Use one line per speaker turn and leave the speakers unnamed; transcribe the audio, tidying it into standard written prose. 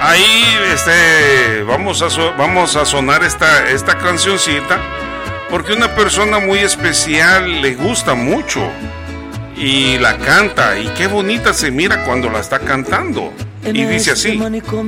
ahí vamos a sonar esta cancioncita porque una persona muy especial le gusta mucho y la canta, y qué bonita se mira cuando la está cantando, y dice así.